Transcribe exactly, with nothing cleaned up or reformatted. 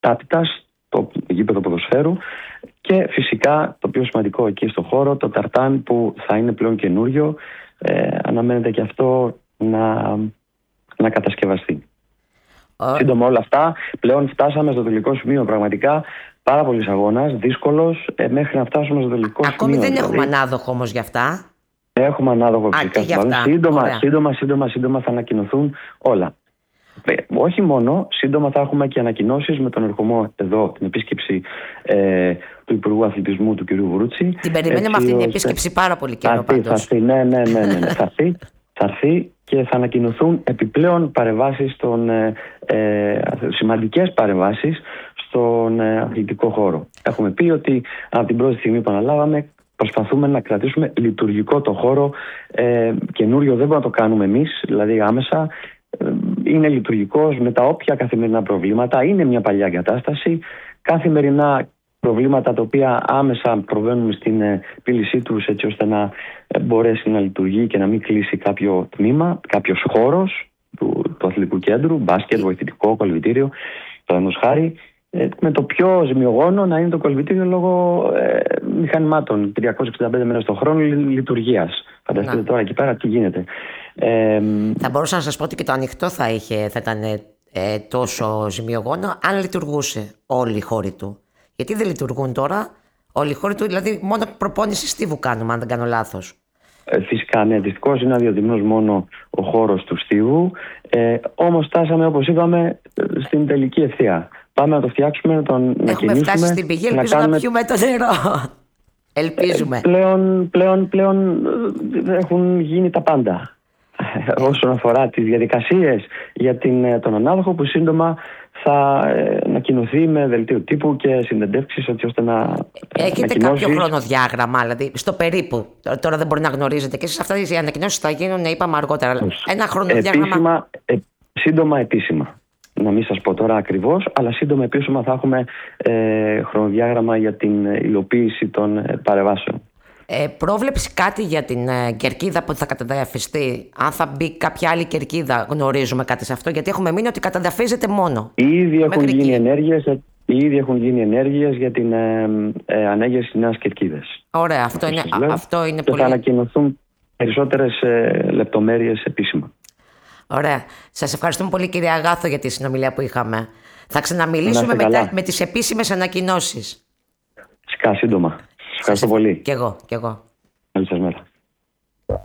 Τάπητας, το γήπεδο ποδοσφαίρου, και φυσικά το πιο σημαντικό εκεί στο χώρο, το ταρτάν που θα είναι πλέον καινούριο. Ε, αναμένεται και αυτό να, να κατασκευαστεί. Uh. Σύντομα όλα αυτά, πλέον φτάσαμε στο τελικό σημείο. Πραγματικά πάρα πολύς αγώνας, δύσκολος, ε, μέχρι να φτάσουμε στο τελικό σημείο. Ακόμη δεν δηλαδή. Έχουμε ανάδοχο όμως για αυτά. Έχουμε ανάδοχο φυσικά. Σύντομα, σύντομα, σύντομα, σύντομα θα ανακοινωθούν όλα. Ε, όχι μόνο, σύντομα θα έχουμε και ανακοινώσεις με τον ερχομό εδώ, την επίσκεψη ε, του Υπουργού Αθλητισμού του κ. Βρούτση. Την περιμένουμε αυτή την επίσκεψη πάρα πολύ καιρό πάντως. Θα έρθει, ναι, ναι, ναι, ναι, ναι. θα, έρθει, θα έρθει και θα ανακοινωθούν επιπλέον παρεμβάσεις, στον, ε, ε, σημαντικές παρεμβάσεις στον ε, αθλητικό χώρο. Έχουμε πει ότι από την πρώτη στιγμή που αναλάβαμε προσπαθούμε να κρατήσουμε λειτουργικό το χώρο. Ε, καινούριο δεν μπορούμε να το κάνουμε εμείς, δηλαδή άμεσα. Είναι λειτουργικός με τα όποια καθημερινά προβλήματα. Είναι μια παλιά εγκατάσταση. Καθημερινά προβλήματα τα οποία άμεσα προβαίνουμε στην επίλυσή τους, έτσι ώστε να μπορέσει να λειτουργεί και να μην κλείσει κάποιο τμήμα, κάποιος χώρος του, του αθλητικού κέντρου, μπάσκετ, βοηθητικό, κολυβητήριο, παραδείγματος χάρη. Με το πιο ζημιογόνο να είναι το κολυβητήριο λόγω ε, μηχανημάτων τριακόσιες εξήντα πέντε μέρες το χρόνο λειτουργίας. Φανταστείτε να. Τώρα εκεί πέρα τι γίνεται. Ε, θα μπορούσα να σας πω ότι και το ανοιχτό θα, είχε, θα ήταν ε, τόσο ζημιογόνο αν λειτουργούσε όλοι οι χώροι του. Γιατί δεν λειτουργούν τώρα όλοι οι χώροι του, δηλαδή μόνο προπόνηση στίβου κάνουμε, αν δεν κάνω λάθος. Ε, φυσικά, ναι, δυστυχώς είναι αδιαδημός μόνο ο χώρος του στίβου. Ε, όμως φτάσαμε, όπως είπαμε, στην τελική ευθεία. Πάμε να το φτιάξουμε, να τον να Έχουμε φτάσει στην πηγή, ελπίζω να, κάνουμε... να πιούμε το νερό. Ελπίζουμε. Ε, πλέον, πλέον, πλέον έχουν γίνει τα πάντα. Ε. Όσον αφορά τις διαδικασίες για την, τον ανάδοχο, που σύντομα θα ε, ανακοινωθεί με δελτίο τύπου και συνεντεύξεις, έτσι ώστε να έχετε ανακοινώσεις... κάποιο χρονοδιάγραμμα, δηλαδή στο περίπου? Τώρα δεν μπορεί να γνωρίζετε και εσείς, αυτά οι ανακοινώσεις θα γίνουν, είπαμε, αργότερα. Ένα χρονοδιάγραμμα. Επίσημα, ε, σύντομα επίσημα. Να μην σας πω τώρα ακριβώς, αλλά σύντομα επίσημα θα έχουμε ε, χρονοδιάγραμμα για την υλοποίηση των ε, παρεμβάσεων. Ε, πρόβλεψη κάτι για την ε, κερκίδα που θα καταδαφιστεί? Αν θα μπει κάποια άλλη κερκίδα, γνωρίζουμε κάτι σε αυτό? Γιατί έχουμε μείνει ότι καταδαφίζεται μόνο. Ήδη έχουν γίνει ενέργειες, ήδη έχουν γίνει ενέργειες για την ε, ε, ανέγερση νέας κερκίδας. Ωραία, αυτό είναι, α, αυτό είναι και πολύ... θα ανακοινωθούν περισσότερες ε, λεπτομέρειες επίσημα. Ωραία. Σας ευχαριστούμε πολύ, κύριε Αγάθο, για τη συνομιλία που είχαμε. Θα ξαναμιλήσουμε μετά με τις επίσημες ανακοινώσεις. Φυσικά, σύντομα. Σας ευχαριστώ πολύ. Κι εγώ, κι εγώ.